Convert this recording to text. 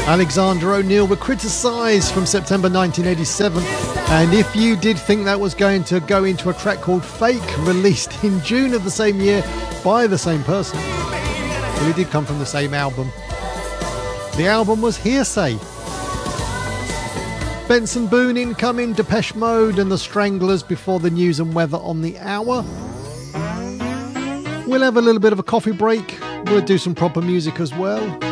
Alexander O'Neal were criticised from September 1987, and if you did think that was going to go into a track called Fake, released in June of the same year by the same person, well, it did come from the same album. The album was Hearsay. Benson Boone incoming, Depeche Mode and the Stranglers before the news and weather on the hour. We'll have a little bit of a coffee break. We'll do some proper music as well.